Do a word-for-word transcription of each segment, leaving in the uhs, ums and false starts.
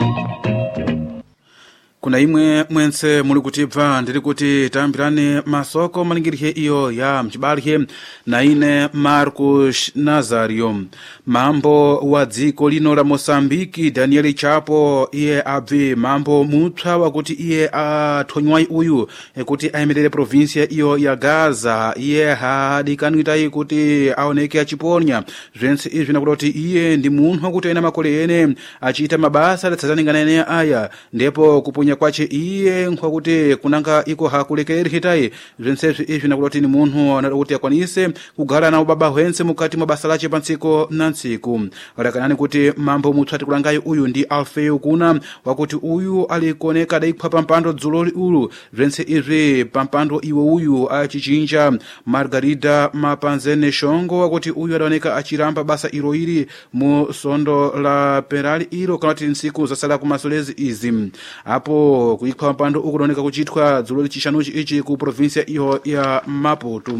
Kuna imwe mwense muli kutibva ndiri kuti tambirane masoko malingirike iyo ya mchibalike na ine Marcos Nazario. Mambo wa dziko lino la Mosambiki Daniel Chapo iye abvi mambo mutsva wakuti iye athonywai uyu kuti ayemerere provinsia iyo ya Gaza. Iye hadikanwitai kuti aoneke achiponya zvense izvi nakuti iye ndi munthu wakuti ena makole ene achita mabasa atsazaningana ene aya ndipo kuponya kwache iye nkwakuti kunanga iko hakulekereritai zvense izvi nakuti ni munthu anakuti akwanise kugara na ubaba hwense mukati mwa basa lache pantsiko na ntsiku. Walakanani kuti mambo mutsvati kulangai uyu ndi Alfeu kuna wakuti uyu alikuoneka daikwa pampando dzuloli ulu zvense izvi pampando iwe uyu achichinja Margarida Mapanzene Shongo wakuti uyu adaoneka achiramba basa ilo ili mu sondo la perali ilo kanati nsiku zasala kumasolezi izi. Apo kuikwa pampando ukuoneka kuchitwa dzuloli chishanuchi ichi ku provinsia iyo ya Maputo.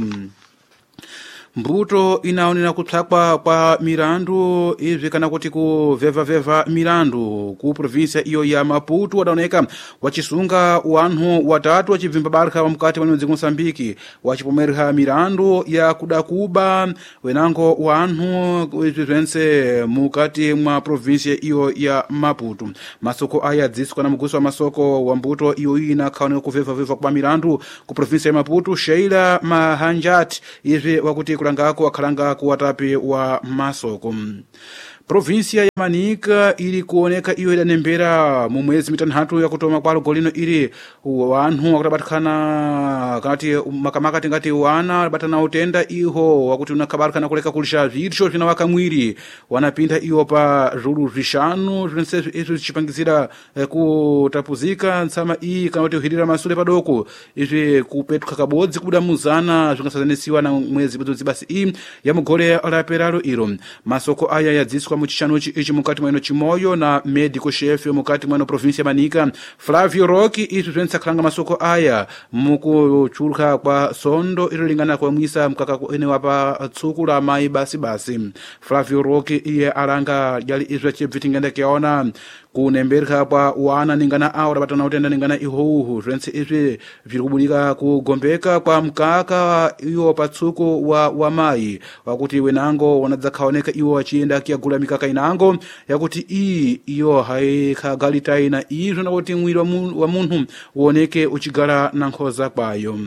Mbuto inaonena kutsakwa kwa mirandu izvi kana kuti kuveva veva mirandu ku provinsia iyo ya Maputo wadaoneka wachisunga wanhu watatu wachibvimba barka wa mukati wa mwezi Mosambiki wachipomerha mirandu ya kudakuba wenango wanhu izvi zvense mukati mwa provinsia iyo ya Maputo. Masoko aya dziswa na muguso wa masoko wa mbuto iyo ina kaoneka kuveva veva kwa mirandu ku provinsia ya Maputo. Sheila Mahanjat izvi wakuti kulangako akhalanga kuwatapi wa masoko. Provinsia ya Manika ili kuoneka iyo idanembera mu mwezi mitanhatu ya kutoma kwa golino ili wanhu wakutabatikana kanati makamaka tingati wana batana utenda iho wakuti unakabarika na kuleka kulisha vitisho vina wakamwiri wanapinda iyo pa rulu rishanu zvense izo zichipangizira eh, kutapuzika nsama iyi kanati uhirira masule padoko izvi kupetuka kabodzi kubuda muzana zvingasazanisiwa na mwezi budzi basi iyi ya mugole la peralo ilo. Masoko aya yadziswa muchishanuchi ichi mukati mwano Chimoyo na medical chef mukati mwano provinsia Manika Flavio Roque. Izvi zvense akhalanga masoko aya mukuchuluka kwa sondo ilolingana kwa mwisa mkaka ene wapa tsuku la mai basi basi. Flavio Roque iye alanga yali izvi achibvitingenda kiaona kunembereka kwa wana ningana aura batana utenda ningana ihohu zvense izvi virikubudika kugombeka kwa mkaka iyo patsuku wa wamai wakuti wenango wanadzakaoneka iwo wachienda kiagula mikaka inango yakuti iyi iyo haikagalitai na izvo nakuti mwiri wa munthu uoneke uchigala na nkhoza kwayo.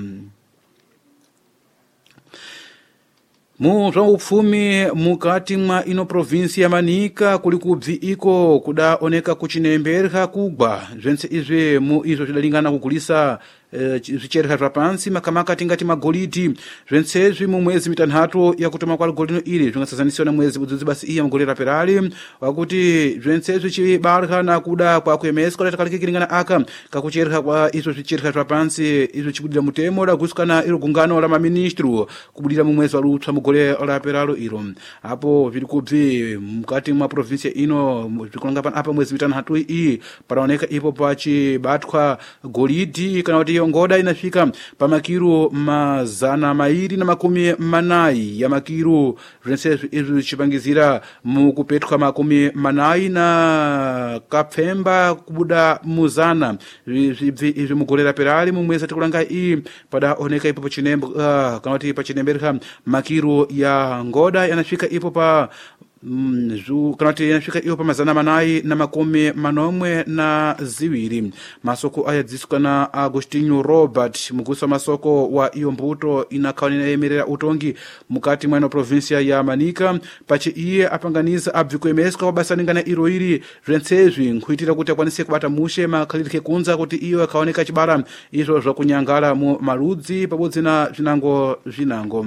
Mu zvaupfumi mukati mwa ino provinsia ya Manika kuli kubvi iko kudaoneka kuchinembereka kugwa zvense izvi mu izvo zvidalingana kugulisa zvichereka uh, zvapansi makamaka tingati magolidi zvensezvi mu mwezi mitanhatu ya kutoma kwa golino ili zvingasazanisiwa na mwezi budzudzi basi iya mugolera perali wakuti zvensezvi chibarika na kuda kwa kuemeswa latakalekekilingana aka kakuchereka kwa izvo zvichereka zvapansi izvo chibudira mutemo lagusikana ilo gungano la maministru kubudira mu mwezi walutsva mugolera la peralo ilo. Apo viri kubvi mukati mwa provinsia ino zvikulanga pana apa mwezi mitanhatu iyi panaoneka ipo pachibatwa golidi kana kuti ngoda inafika pa makiru mazana mairi na makumi manai ya makiru zvense izvi chipangizira mu kupetwa makumi manai na kapfemba kubuda muzana zvibvi izvi mugolera perali mu mwezi atikulanga iyi padaoneka ipo pachinembo uh, kana kuti pachinembereka makiru ya ngoda yanafika ipo pa Mm, zu kanati yanafika iyo pa mazana manai na makumi manomwe na ziwiri. Masoko aya dziswa na Agostinho Robert muguso masoko wa iyo mbuto inakaonena yemerera utongi mukati mwa provinsia ya Manika pachi iye apanganiza abvi kuemeswa wabasa ningana iro ili zvensezvi nkuitira kuti akwanise kubata mushe makhalirike kunza kuti iyo akaoneka chibara izvo zvakunyangala mu maludzi pabodzi na zvinango zvinango.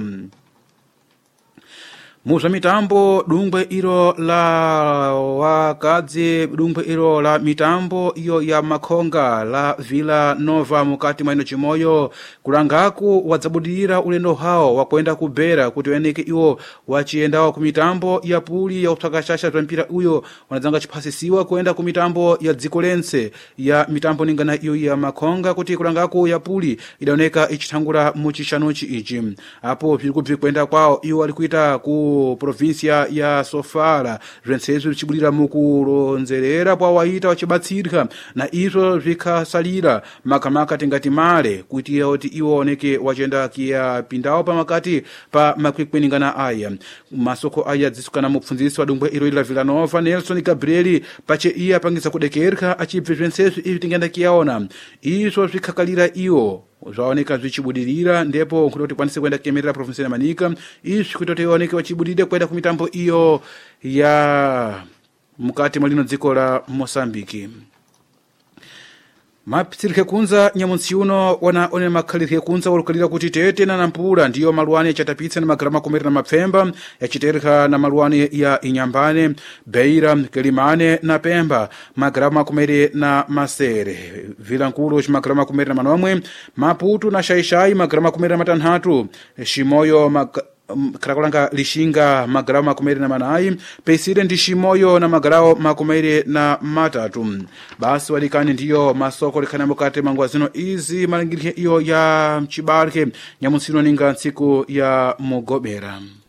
Muzva mitambo dungwe iro la wakadzi dungwe iro la mitambo iyo ya Makonga la Vila Nova mukati mwa ino Chimoyo kulangaku wadzabudira ulendo hao wakwenda kubera kuti weneke iwo wachiendawa ku mitambo ya puli ya utakashasha zwa mpira uyo wanadzanga chipasisiwa kuenda ku mitambo ya dziko lense ya mitambo ningana iyo ya Makonga kuti kulangaku ya puli idaoneka ichitangura muchishanuchi ichi. Apo viri kubvi kwenda kwao iwo alikuita ku ku província ya Sofala zventsezvo vichibudira mukulonzerera kwa waita wachibatsirika na izvo vikhasalira makamaka tingati male kuti kuti iwoneke wachenda kia pindawo pamakati pa makwikweningana aya masoko aya dzisukana mupfundzisi wa dungwe iro ila Vila Nova Nelson Gabriel pache iya apangisa kudekerka achibve zventsezvo ivi tingenda kiyaona izvo vikhakalira iwo zvaoneka zvichibudirira ndipo kuti tikwanise kuenda kemerera provinsi ya Manika izvi kuti ioneke wachibudirira kwenda kumitambo iyo ya mukati mwalino dziko la Mosambiki. Mapitsirike kunza nyamunsi uno wana one makhalirike kunza walukalira kuti tete na nampula ndiyo maluani ya chatapitsa na magrama kumeri na mapfemba ya chiterika na maluani ya Inyambane, Beira, Kelimane na Pemba magrama kumeri na Masere, Vilankulu magrama kumeri na Manomwe, Maputu na Shaishai magrama kumeri na Matanhatu, Shimoyo mag Krakulanga Lishinga magrao makumeri na manai, Pesire ndi Shimoyo na magrao makumeri na matatu. Basi walikani ndiyo masoko likana mukate mangwazino izi malingirike iyo ya Mchibarike nyamusino ninga nsiku ya Mugobera.